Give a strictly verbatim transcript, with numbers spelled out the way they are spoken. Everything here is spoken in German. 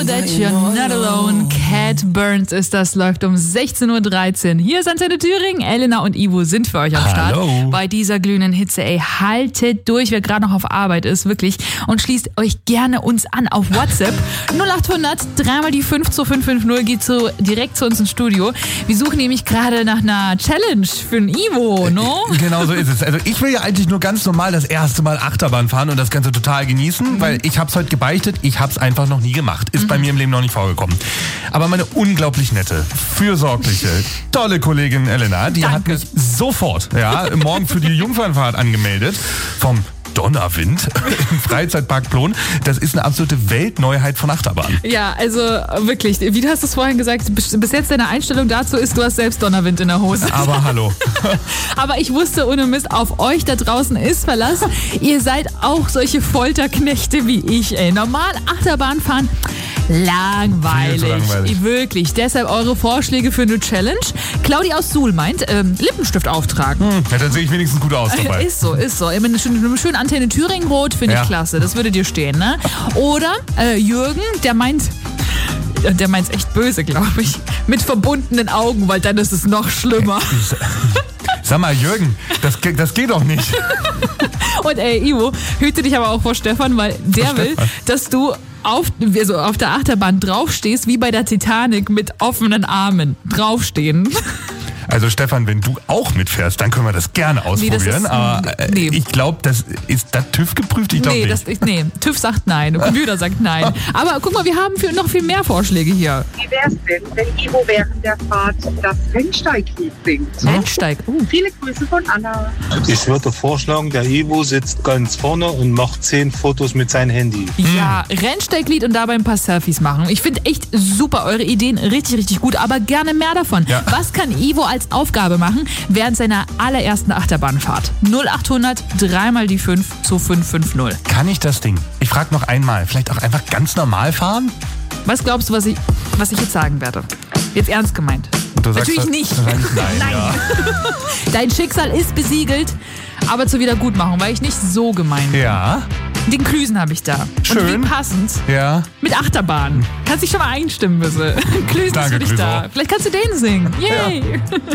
That you're not alone. Cat Burns ist das, läuft um sechzehn Uhr dreizehn. Hier ist Antenne Thüringen. Elena und Ivo sind für euch am Start. Hallo. Bei dieser glühenden Hitze, ey, haltet durch, wer gerade noch auf Arbeit ist, wirklich. Und schließt euch gerne uns an auf WhatsApp. null acht hundert, dreimal die fünf zwei fünf fünf null geht so direkt zu uns ins Studio. Wir suchen nämlich gerade nach einer Challenge für den Ivo, no? Genau so ist es. Also ich will ja eigentlich nur ganz normal das erste Mal Achterbahn fahren und das Ganze total genießen, mhm. weil ich hab's heute gebeichtet, ich hab's einfach noch nie gemacht. Ist mhm. bei mir im Leben noch nicht vorgekommen. Aber meine unglaublich nette, fürsorgliche, tolle Kollegin Elena, die Danke. hat mich sofort ja, morgen für die Jungfernfahrt angemeldet vom Donnerwind im Freizeitpark Plon. Das ist eine absolute Weltneuheit von Achterbahn. Ja, also wirklich, wie du hast es vorhin gesagt, bis jetzt deine Einstellung dazu ist, du hast selbst Donnerwind in der Hose. Aber hallo. Aber ich wusste ohne Mist, auf euch da draußen ist Verlass. Ihr seid auch solche Folterknechte wie ich, ey. Normal Achterbahn fahren, langweilig. langweilig. Wirklich. Deshalb eure Vorschläge für eine Challenge. Claudi aus Suhl meint, ähm, Lippenstift auftragen. Hm, ja, dann sehe ich wenigstens gut aus dabei. Ist so, ist so. Immer eine schöne, eine schöne Antenne Thüringen rot, finde Ja. ich klasse. Das würde dir stehen, ne? Oder äh, Jürgen, der meint, der meint's echt böse, glaube ich, mit verbundenen Augen, weil dann ist es noch schlimmer. Sag mal, Jürgen, das, das geht doch nicht. Und ey, Ivo, hüte dich aber auch vor Stefan, weil der Vor will, Stefan. dass du auf, also auf der Achterbahn draufstehst, wie bei der Titanic mit offenen Armen. Draufstehen. Also Stefan, wenn du auch mitfährst, dann können wir das gerne ausprobieren. Nee, das ist, aber äh, nee. ich glaube, das ist das TÜV geprüft? Ich glaube Nee, nicht. das, nee, TÜV sagt nein, Computer sagt nein. Aber guck mal, wir haben für, noch viel mehr Vorschläge hier. Wie wär's denn, wenn Ivo während der Fahrt das Rennsteiglied singt? Rennsteig. Uh. Viele Grüße von Anna. Ich würde vorschlagen, der Ivo sitzt ganz vorne und macht zehn Fotos mit seinem Handy. Ja, Rennsteiglied und dabei ein paar Selfies machen. Ich finde echt super, eure Ideen richtig, richtig gut, aber gerne mehr davon. Ja. Was kann Ivo als Aufgabe machen während seiner allerersten Achterbahnfahrt? null acht hundert, dreimal die fünf zwei fünf fünf null. Kann ich das Ding? Ich frage noch einmal. Vielleicht auch einfach ganz normal fahren? Was glaubst du, was ich, was ich jetzt sagen werde? Jetzt ernst gemeint. Und du sagst Natürlich das- nicht. Wahrscheinlich nein. Nein. Ja. Dein Schicksal ist besiegelt, aber zur Wiedergutmachung war ich nicht so gemein. Ja. Den Klüsen habe ich da. Schön. Und wie passend. Ja. Mit Achterbahn. Kannst dich schon mal einstimmen, bitte. Klüsen ist Danke, für dich Clüso. da. Vielleicht kannst du den singen. Yay!